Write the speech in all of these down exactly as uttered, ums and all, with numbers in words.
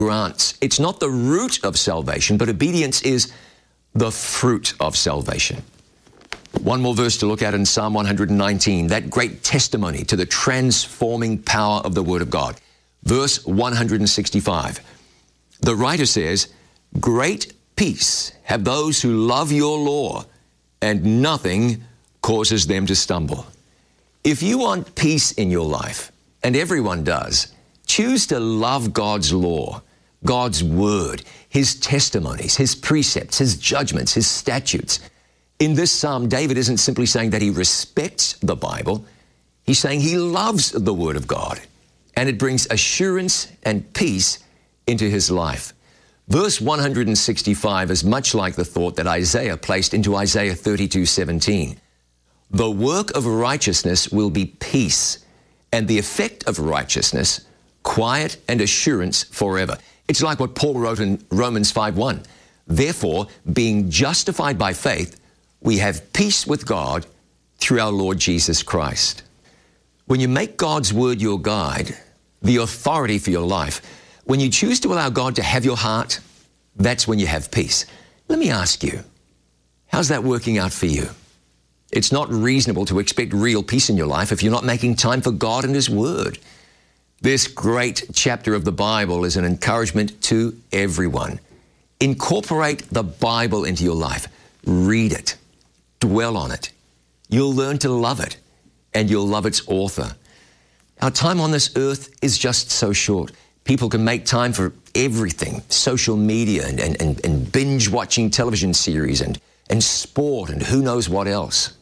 grants. It's not the root of salvation, but obedience is the fruit of salvation. One more verse to look at in Psalm one hundred nineteen, that great testimony to the transforming power of the Word of God. Verse one hundred sixty-five, the writer says, great peace have those who love your law, and nothing causes them to stumble. If you want peace in your life, and everyone does, choose to love God's law, God's Word, His testimonies, His precepts, His judgments, His statutes. In this psalm, David isn't simply saying that he respects the Bible. He's saying he loves the Word of God, and it brings assurance and peace into his life. Verse one hundred sixty-five is much like the thought that Isaiah placed into Isaiah thirty-two seventeen. The work of righteousness will be peace, and the effect of righteousness, quiet and assurance forever. It's like what Paul wrote in Romans five one. Therefore, being justified by faith, we have peace with God through our Lord Jesus Christ. When you make God's Word your guide, the authority for your life, when you choose to allow God to have your heart, that's when you have peace. Let me ask you, how's that working out for you? It's not reasonable to expect real peace in your life if you're not making time for God and His Word. This great chapter of the Bible is an encouragement to everyone. Incorporate the Bible into your life. Read it. Dwell on it. You'll learn to love it, and you'll love its author. Our time on this earth is just so short. People can make time for everything, social media and, and, and, and binge-watching television series and, and sport and who knows what else.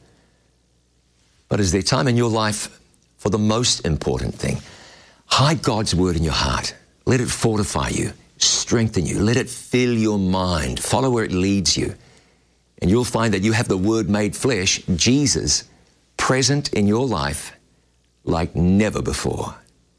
But is there time in your life for the most important thing? Hide God's Word in your heart. Let it fortify you, strengthen you. Let it fill your mind. Follow where it leads you. And you'll find that you have the Word made flesh, Jesus, present in your life like never before.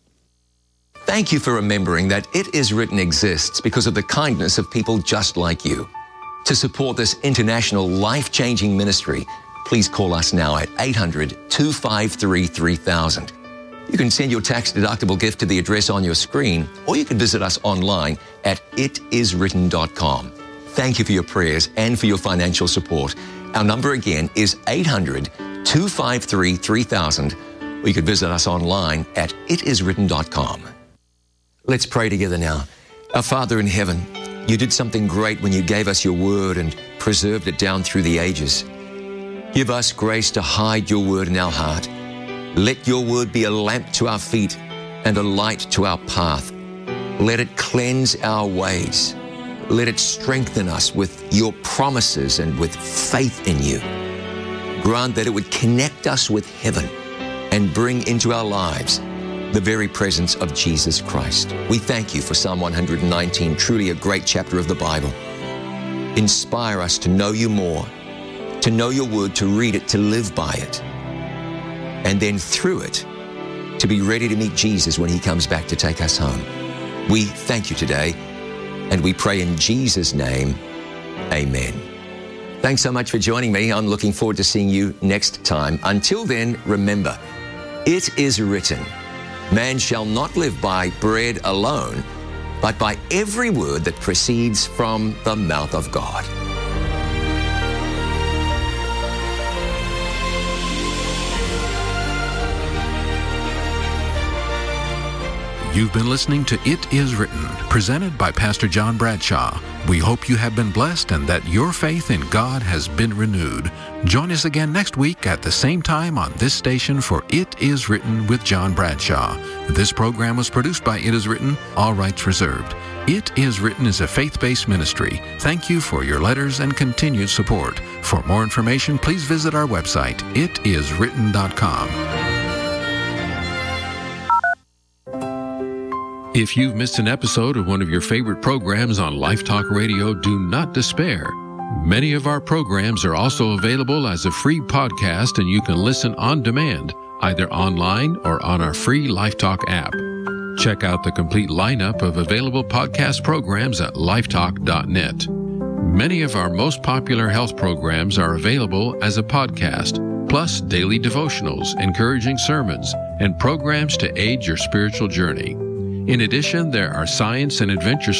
Thank you for remembering that It Is Written exists because of the kindness of people just like you. To support this international life-changing ministry, please call us now at eight hundred, two five three, three thousand. You can send your tax-deductible gift to the address on your screen, or you can visit us online at it is written dot com. Thank you for your prayers and for your financial support. Our number again is eight hundred, two five three, three thousand, or you could visit us online at it is written dot com. Let's pray together now. Our Father in heaven, you did something great when you gave us your Word and preserved it down through the ages. Give us grace to hide your Word in our heart. Let your Word be a lamp to our feet and a light to our path. Let it cleanse our ways. Let it strengthen us with your promises and with faith in you. Grant that it would connect us with heaven and bring into our lives the very presence of Jesus Christ. We thank you for Psalm one hundred nineteen, truly a great chapter of the Bible. Inspire us to know you more, to know your Word, to read it, to live by it, and then through it, to be ready to meet Jesus when He comes back to take us home. We thank you today, and we pray in Jesus' name, amen. Thanks so much for joining me. I'm looking forward to seeing you next time. Until then, remember, it is written, man shall not live by bread alone, but by every word that proceeds from the mouth of God. You've been listening to It Is Written, presented by Pastor John Bradshaw. We hope you have been blessed and that your faith in God has been renewed. Join us again next week at the same time on this station for It Is Written with John Bradshaw. This program was produced by It Is Written, all rights reserved. It Is Written is a faith-based ministry. Thank you for your letters and continued support. For more information, please visit our website, it is written dot com. If you've missed an episode of one of your favorite programs on Life Talk Radio, do not despair. Many of our programs are also available as a free podcast, and you can listen on demand, either online or on our free Life Talk app. Check out the complete lineup of available podcast programs at lifetalk dot net. Many of our most popular health programs are available as a podcast, plus daily devotionals, encouraging sermons, and programs to aid your spiritual journey. In addition, there are science and adventure